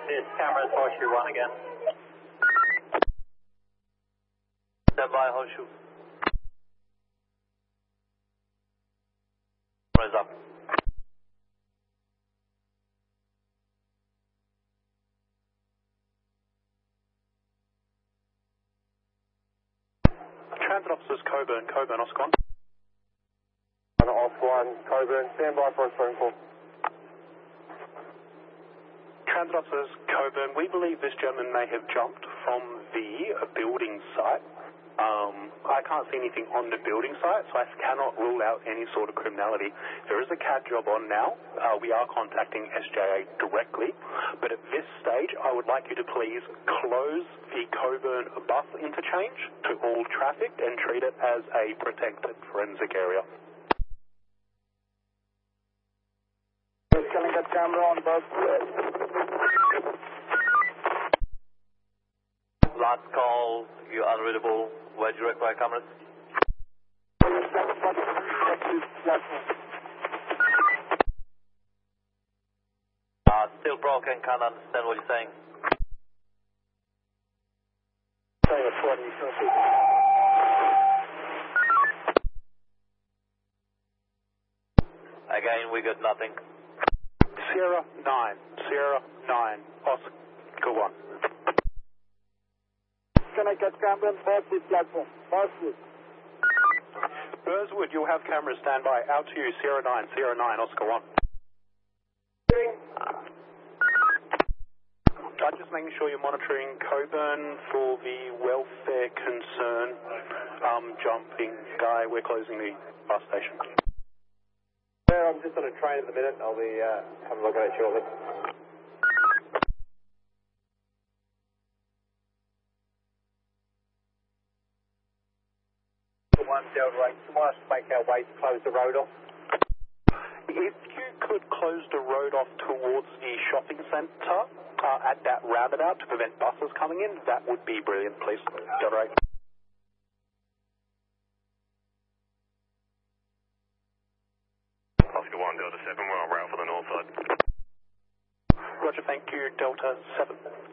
This camera is Horseshoe 1 again. Stand by, Horseshoe. Camera is up. Transit officers Coburn, Oscar 1. Off 1, Coburn, stand by for a phone call. Transit officers Coburn, we believe this gentleman may have jumped from the building site. I can't see anything on the building site, so I cannot rule out any sort of criminality. There is a CAD job on now. We are contacting SJA directly, but at this stage, I would like you to please close the Coburn bus interchange to all traffic and treat it as a protected forensic area. Can I get camera on both? Last call, you're unreadable. Where do you require cameras? Still broken, can't understand what you're saying. Again, we got nothing. Sierra 9, Oscar 1. Can I get camera on Burswood platform? Burswood. Burswood, you'll have cameras standby. Out to you, Sierra 9, Oscar 1. I'm just making sure you're monitoring Coburn for the welfare concern. Jumping guy, we're closing the bus station. I'm just on a train at the minute. I'll be having a look at it shortly. 1 Delta 8, someone has to make our way to close the road off. If you could close the road off towards the shopping centre at that roundabout to prevent buses coming in, that would be brilliant, please. Delta 8. Oscar 1, Delta 7, we're on route for the north side. Roger, thank you, Delta 7.